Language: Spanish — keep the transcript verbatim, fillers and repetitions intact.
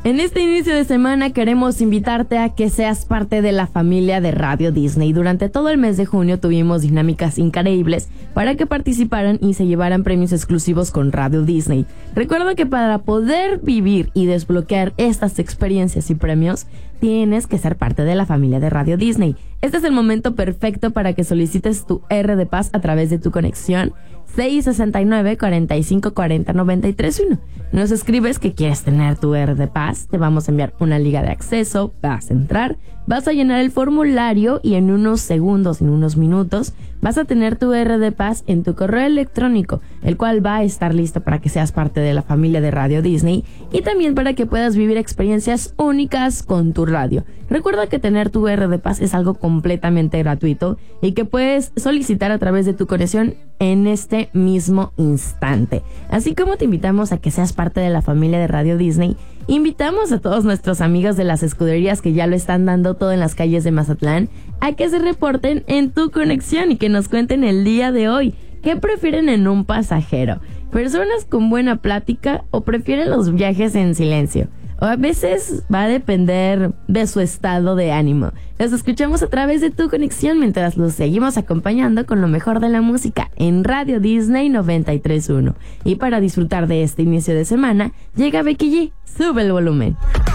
En este inicio de semana queremos invitarte a que seas parte de la familia de Radio Disney. Durante todo el mes de junio tuvimos dinámicas increíbles para que participaran y se llevaran premios exclusivos con Radio Disney. Recuerda que para poder vivir y desbloquear estas experiencias y premios, tienes que ser parte de la familia de Radio Disney. Este es el momento perfecto para que solicites tu R de Paz a través de tu conexión seis sesenta y nueve, cuarenta y cinco, cuarenta, noventa y tres uno. Nos escribes que quieres tener tu R de Paz, te vamos a enviar una liga de acceso, vas a entrar, vas a llenar el formulario y en unos segundos, en unos minutos, vas a tener tu R de Paz en tu correo electrónico, el cual va a estar listo para que seas parte de la familia de Radio Disney y también para que puedas vivir experiencias únicas con tu radio. Recuerda que tener tu R de Paz es algo completamente gratuito y que puedes solicitar a través de tu conexión en este mismo instante. Así como te invitamos a que seas parte de la familia de Radio Disney, invitamos a todos nuestros amigos de las escuderías que ya lo están dando todo en las calles de Mazatlán a que se reporten en tu conexión y que nos cuenten el día de hoy qué prefieren en un pasajero, personas con buena plática o prefieren los viajes en silencio. O a veces va a depender de su estado de ánimo. Los escuchamos a través de tu conexión mientras los seguimos acompañando con lo mejor de la música en Radio Disney noventa y tres punto uno. Y para disfrutar de este inicio de semana, llega Becky G. Sube el volumen.